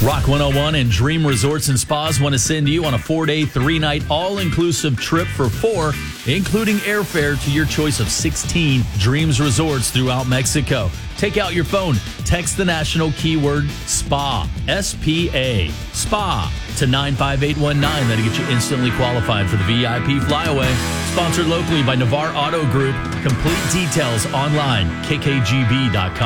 Rock 101 and Dream Resorts and Spas want to send you on a 4-day, 3-night, all-inclusive trip for 4, including airfare to your choice of 16 Dreams Resorts throughout Mexico. Take out your phone, text the national keyword SPA, S-P-A, SPA, to 95819. That'll get you instantly qualified for the VIP flyaway. Sponsored locally by Navarre Auto Group. Complete details online, kkgb.com.